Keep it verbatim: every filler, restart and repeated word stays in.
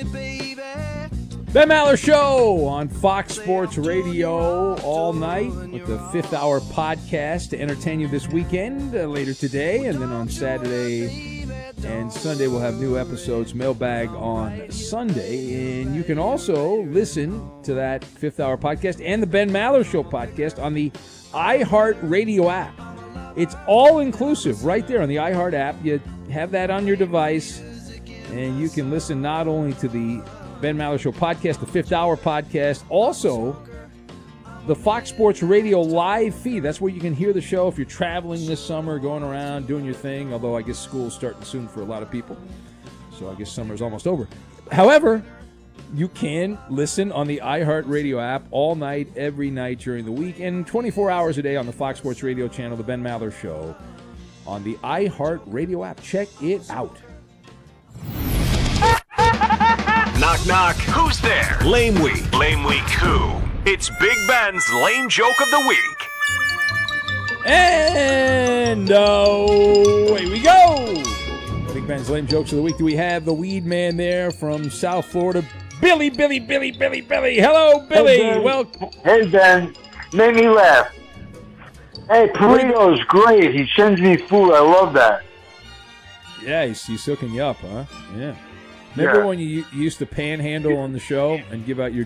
Ben Maller Show on Fox Sports Radio all night with the Fifth Hour podcast to entertain you this weekend, uh, later today, and then on Saturday and Sunday we'll have new episodes, Mailbag on Sunday, and you can also listen to that Fifth Hour podcast and the Ben Maller Show podcast on the iHeartRadio app. It's all-inclusive right there on the iHeart app. You have that on your device, and you can listen not only to the Ben Maller Show podcast, the Fifth Hour podcast, also the Fox Sports Radio live feed. That's where you can hear the show if you're traveling this summer, going around, doing your thing, although I guess school's starting soon for a lot of people, so I guess summer's almost over. However, you can listen on the iHeartRadio app all night, every night during the week, and twenty-four hours a day on the Fox Sports Radio channel, the Ben Maller Show, on the iHeartRadio app. Check it out. Knock, knock. Who's there? Lame Week. Lame Week who? It's Big Ben's Lame Joke of the Week. And away we go. Big Ben's Lame Jokes of the Week. Do we have the weed man there from South Florida? Billy, Billy, Billy, Billy, Billy. Hello, Billy. Hey, Ben. Well, hey, Ben. Made me laugh. Hey, Perito's great. He sends me food. I love that. yeah, he's, he's hooking you up, huh? Yeah. Remember Yeah. when you, you used to panhandle on the show and give out your